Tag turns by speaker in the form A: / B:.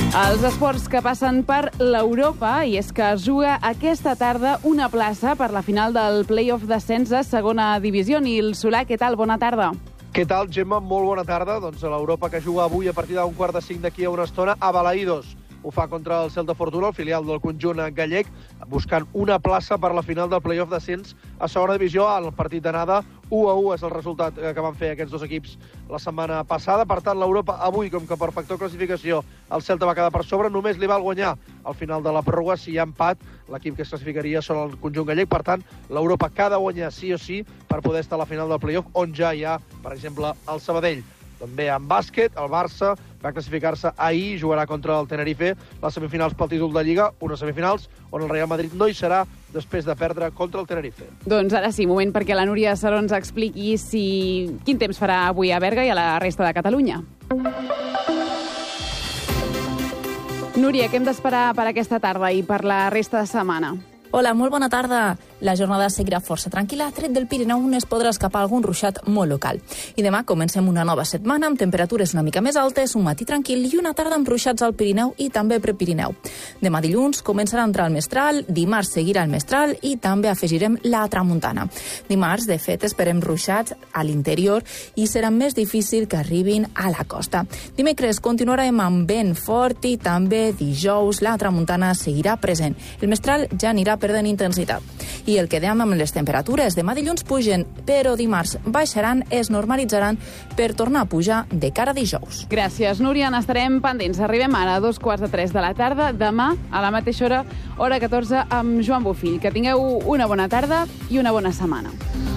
A: Els esports que passen per l'Europa, i és que es juga aquesta tarda una plaça per la final del play-off d'ascens a segona divisió. Nil Solà, què tal? Bona tarda.
B: Què tal, Gemma? Molt bona tarda. Doncs a l'Europa que juga avui a partir d'un 4:45 d'aquí a una estona a Balaïdos. Ho fa contra el Celta Fortuna, el filial del conjunt gallec, buscant una plaça per la final del play-off d'ascens a segona divisió. El partit d'anada 1-1 és el resultat que van fer aquests dos equips la setmana passada. Per tant, l'Europa avui, com que per factor classificació el Celta va quedar per sobre, només li val guanyar al final de la pròrroga. Si hi ha empat, l'equip que es classificaria són el conjunt gallec. Per tant, l'Europa que ha de guanyar sí o sí per poder estar a la final del play-off, on ja hi ha, per exemple, el Sabadell. També en bàsquet, el Barça va classificar-se ahir, jugarà contra el Tenerife les semifinals pel títol de Lliga, unes semifinals on el Real Madrid no hi serà després de perdre contra el Tenerife.
A: Doncs ara sí, moment perquè la Núria Saró ens expliqui quin temps farà avui a Berga i a la resta de Catalunya. Núria, què hem d'esperar per aquesta tarda i per la resta de setmana?
C: Hola, molt bona tarda. La jornada seguirà força tranquil·la, tret del Pirineu on es podrà escapar algun ruixat molt local. I demà comencem una nova setmana amb temperatures una mica més altes, un matí tranquil i una tarda amb ruixats al Pirineu i també Prepirineu. Demà dilluns començarà a entrar el mestral, dimarts seguirà el mestral i també afegirem la tramuntana. Dimarts, de fet, esperem ruixats a l'interior i serà més difícil que arribin a la costa. Dimecres continuarem amb vent fort i també dijous la tramuntana seguirà present. El mestral ja anirà perdent intensitat. I el que dèiem amb les temperatures, demà dilluns pugen, però dimarts baixaran, es normalitzaran per tornar a pujar de cara a dijous.
A: Gràcies, Núria. N'estarem pendents. Arribem ara a 2:45 de la tarda. Demà, a la mateixa hora, hora 14, amb Joan Bofill. Que tingueu una bona tarda i una bona setmana.